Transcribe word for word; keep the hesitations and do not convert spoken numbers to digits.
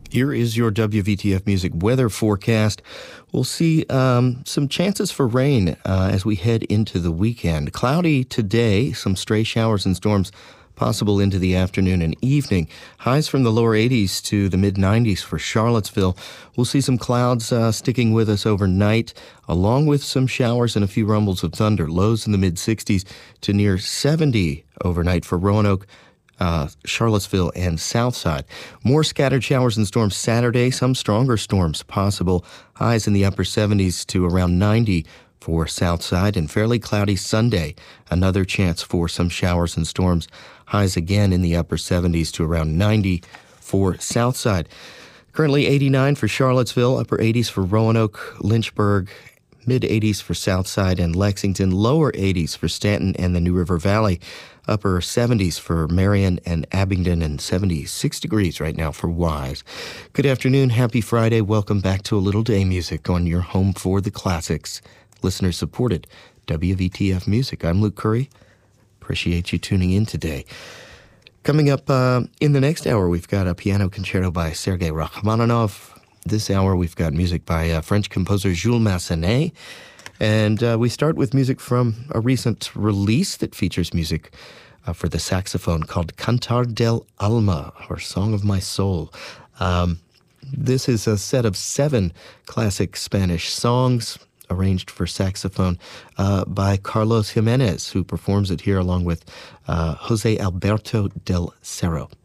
Here is your W V T F Music weather forecast. We'll see um, some chances for rain uh, as we head into the weekend. Cloudy today, some stray showers and storms possible into the afternoon and evening. Highs from the lower eighties to the mid nineties for Charlottesville. We'll see some clouds uh, sticking with us overnight, along with some showers and a few rumbles of thunder. Lows in the mid sixties to near seventy overnight for Roanoke, Uh, Charlottesville, and Southside. More scattered showers and storms Saturday, some stronger storms possible. Highs in the upper seventies to around ninety for Southside, and fairly cloudy Sunday. Another chance for some showers and storms. Highs again in the upper seventies to around ninety for Southside. Currently eighty-nine for Charlottesville, upper eighties for Roanoke, Lynchburg, mid eighties for Southside and Lexington, lower eighties for Stanton and the New River Valley, upper seventies for Marion and Abingdon, and seventy-six degrees right now for Wise. Good afternoon, happy Friday. Welcome back to A Little Day Music on your home for the classics. Listener-supported W V T F Music. I'm Luke Curry. Appreciate you tuning in today. Coming up uh, in the next hour, we've got a piano concerto by Sergei Rachmaninoff. This hour, we've got music by uh, French composer Jules Massenet. And uh, we start with music from a recent release that features music uh, for the saxophone called Cantar del Alma, or Song of My Soul. Um, this is a set of seven classic Spanish songs arranged for saxophone uh, by Carlos Jimenez, who performs it here along with uh, Jose Alberto del Cerro.